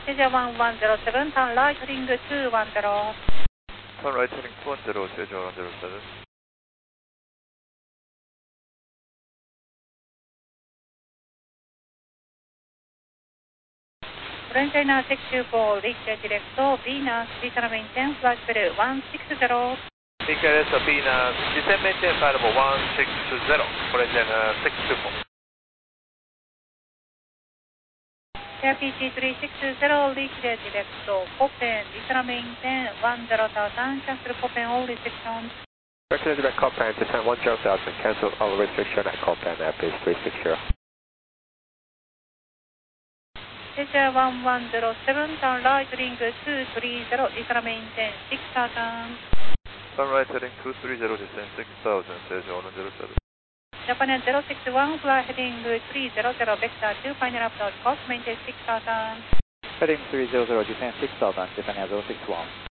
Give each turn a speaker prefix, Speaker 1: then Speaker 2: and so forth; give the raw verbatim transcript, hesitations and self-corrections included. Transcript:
Speaker 1: 제자 one one zero seven, turn right heading two one zero.
Speaker 2: Turn right heading two one zero, 제자 one zero seven.
Speaker 1: French China six two four, reach directo, Venus, descend maintain, flight level one six zero.
Speaker 2: Miguel Venus, descend maintain flight level one six zero, French China six two four.
Speaker 1: Air P C three six zero, reach directo, Copen, descend maintain one zero thousand, cancel Copen all restrictions.
Speaker 3: Direction direct Copen, descend one zero thousand, cancel all restriction at Copen, Airbase three six zero.
Speaker 1: 제자 one one zero seven, turn right heading two three zero, descend maintain six thousand.
Speaker 2: Turn right heading two three zero, descend six thousand, 제자 one zero seven.
Speaker 1: Japan zero six one, fly heading three zero zero, vector two, final approach, course maintain six thousand.
Speaker 3: Heading three zero zero, descend six thousand, Japan zero six one.